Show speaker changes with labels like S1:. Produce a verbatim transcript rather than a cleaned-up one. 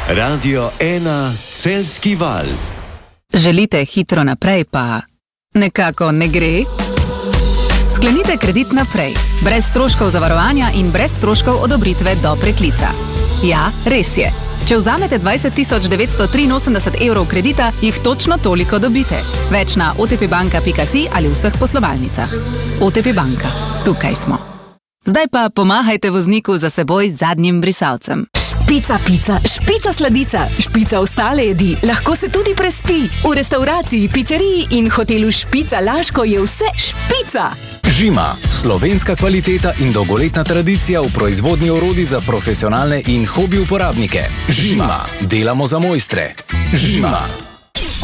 S1: Radio ena Celjski val.
S2: Želite hitro naprej, pa nekako ne gre? Sklenite kredit naprej, brez stroškov zavarovanja in brez stroškov odobritve do preklica. Ja, res je. Če vzamete dvajset tisoč devetsto triinosemdeset evrov kredita, jih točno toliko dobite. Več na o te pe banka pika si ali vseh poslovalnicah. O te pe banka. Tukaj smo. Zdaj pa pomahajte vozniku za seboj z zadnjim brisalcem.
S3: Špica pica, špica sladica, špica ostale jedi, lahko se tudi prespi. V restavraciji, pizzeriji in hotelu Špica Laško je vse špica.
S4: Žima, slovenska kvaliteta in dolgoletna tradicija v proizvodnji orodij za profesionalne in hobi uporabnike. Žima, delamo za mojstre. Žima.